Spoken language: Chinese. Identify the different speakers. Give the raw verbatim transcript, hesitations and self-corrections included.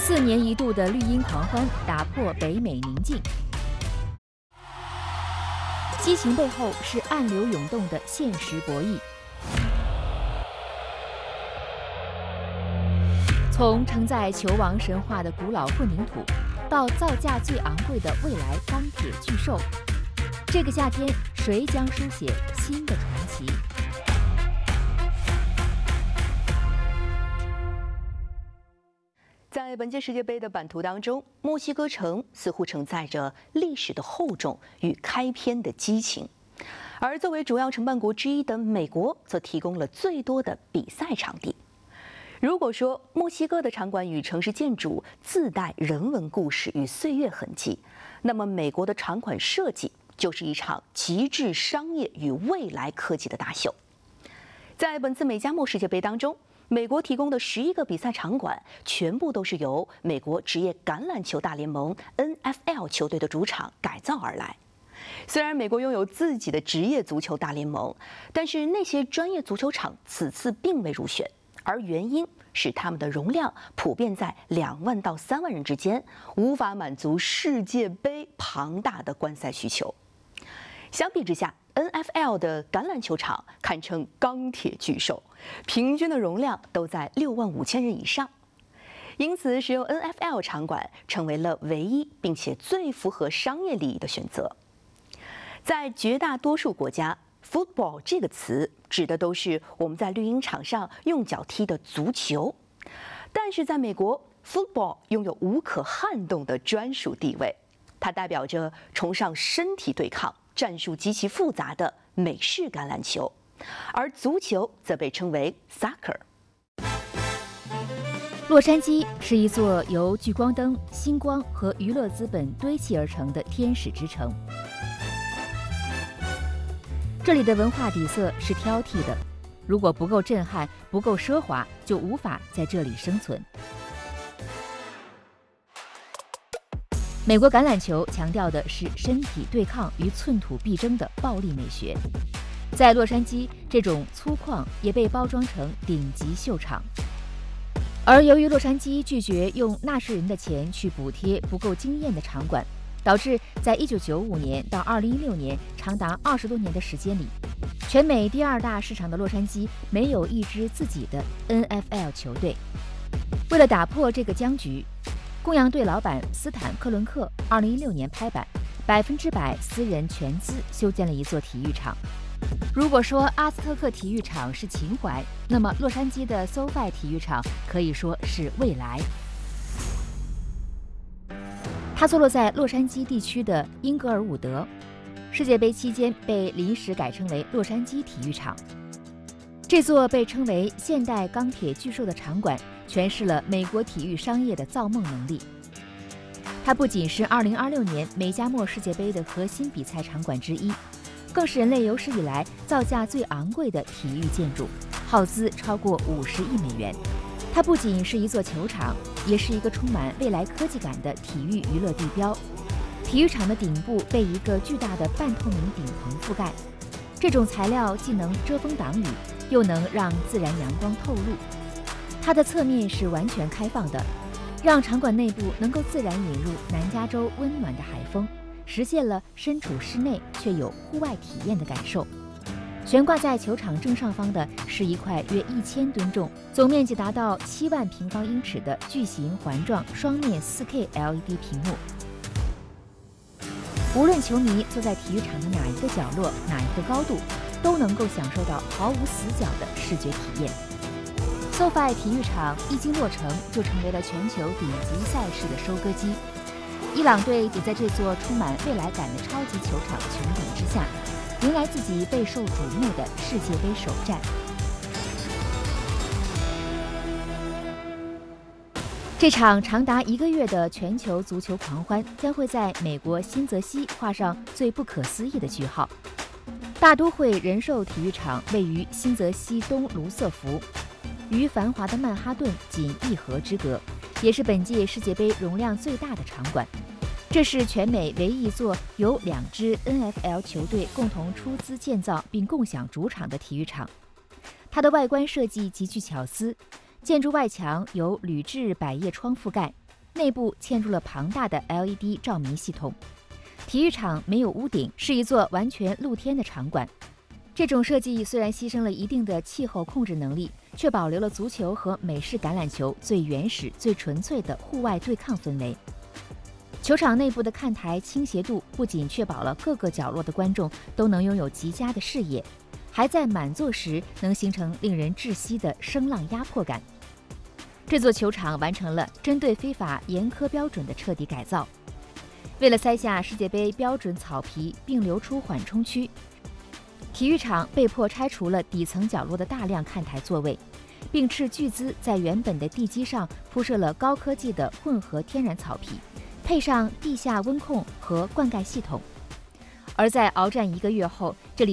Speaker 1: 四年一度的绿茵狂欢打破北美宁静，激情背后是暗流涌动的现实博弈。从承载球王神话的古老混凝土，到造价最昂贵的未来钢铁巨兽，这个夏天谁将书写新的传奇？
Speaker 2: 在本届世界杯的版图当中，墨西哥城似乎承载着历史的厚重与开篇的激情，而作为主要承办国之一的美国，则提供了最多的比赛场地。如果说墨西哥的场馆与城市建筑自带人文故事与岁月痕迹，那么美国的场馆设计就是一场极致商业与未来科技的大秀。在本次美加墨世界杯当中，美国提供的十一个比赛场馆，全部都是由美国职业橄榄球大联盟 N F L 球队的主场改造而来。虽然美国拥有自己的职业足球大联盟，但是那些专业足球场此次并未入选，而原因是他们的容量普遍在两万到三万人之间，无法满足世界杯庞大的观赛需求。相比之下， N F L 的橄榄球场堪称钢铁巨兽，平均的容量都在六万五千人以上，因此使用 N F L 场馆成为了唯一并且最符合商业利益的选择。在绝大多数国家， football 这个词指的都是我们在绿茵场上用脚踢的足球，但是在美国， football 拥有无可撼动的专属地位，它代表着崇尚身体对抗、战术极其复杂的美式橄榄球，而足球则被称为 soccer。
Speaker 1: 洛杉矶是一座由聚光灯、星光和娱乐资本堆砌而成的天使之城。这里的文化底色是挑剔的，如果不够震撼、不够奢华，就无法在这里生存。美国橄榄球强调的是身体对抗与寸土必争的暴力美学，在洛杉矶，这种粗犷也被包装成顶级秀场。而由于洛杉矶拒绝用纳税人的钱去补贴不够惊艳的场馆，导致在一九九五年到二零一六年长达二十多年的时间里，全美第二大市场的洛杉矶没有一支自己的 N F L 球队。为了打破这个僵局，公羊队老板斯坦克伦克二零一六年拍板，百分之百私人全资修建了一座体育场。如果说阿斯特克体育场是情怀，那么洛杉矶的 SoFi 体育场可以说是未来。它坐落在洛杉矶地区的英格尔伍德，世界杯期间被临时改称为洛杉矶体育场。这座被称为现代钢铁巨兽的场馆，诠释了美国体育商业的造梦能力。它不仅是二零二六年美加墨世界杯的核心比赛场馆之一，更是人类有史以来造价最昂贵的体育建筑，耗资超过五十亿美元。它不仅是一座球场，也是一个充满未来科技感的体育娱乐地标。体育场的顶部被一个巨大的半透明顶棚覆盖，这种材料既能遮风挡雨，又能让自然阳光透入。它的侧面是完全开放的，让场馆内部能够自然引入南加州温暖的海风，实现了身处室内却有户外体验的感受。悬挂在球场正上方的是一块约一千吨重、总面积达到七万平方英尺的巨型环状双面 四K L E D 屏幕。无论球迷坐在体育场的哪一个角落、哪一个高度，都能够享受到毫无死角的视觉体验。SoFi 体育场一经落成，就成为了全球顶级赛事的收割机。伊朗队也在这座充满未来感的超级球场穹顶之下，迎来自己备受瞩目的世界杯首战。这场长达一个月的全球足球狂欢将会在美国新泽西画上最不可思议的句号。大都会人寿体育场位于新泽西东卢瑟福，与繁华的曼哈顿仅一河之隔，也是本届世界杯容量最大的场馆。这是全美唯一一座由两支 N F L 球队共同出资建造并共享主场的体育场。它的外观设计极具巧思，建筑外墙由铝制百叶窗覆盖， 内部嵌入了庞大的 L E D 照明系统。体育场没有屋顶，是一座完全露天的场馆。这种设计虽然牺牲了一定的气候控制能力，却保留了足球和美式橄榄球最原始、最纯粹的户外对抗氛围。球场内部的看台倾斜度不仅确保了各个角落的观众都能拥有极佳的视野，还在满座时能形成令人窒息的声浪压迫感。这座球场完成了针对非法严苛标准的彻底改造。为了塞下世界杯标准草皮并留出缓冲区，体育场被迫拆除了底层角落的大量看台座位，并斥巨资在原本的地基上铺设了高科技的混合天然草皮，配上地下温控和灌溉系统。而在鏖战一个月后，这里